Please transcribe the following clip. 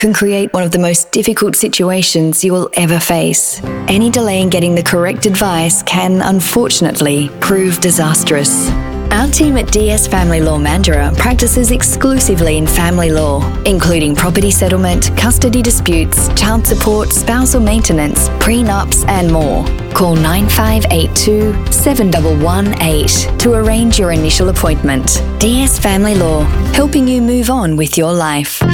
can create one of the most difficult situations you will ever face. Any delay in getting the correct advice can, unfortunately, prove disastrous. Our team at DS Family Law Mandurah practices exclusively in family law, including property settlement, custody disputes, child support, spousal maintenance, prenups, and more. Call 9582 7118 to arrange your initial appointment. DS Family Law, helping you move on with your life.